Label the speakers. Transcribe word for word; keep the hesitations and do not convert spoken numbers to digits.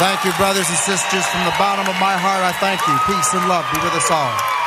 Speaker 1: Thank you, brothers and sisters. From the bottom of my heart, I thank you. Peace and love be with us all.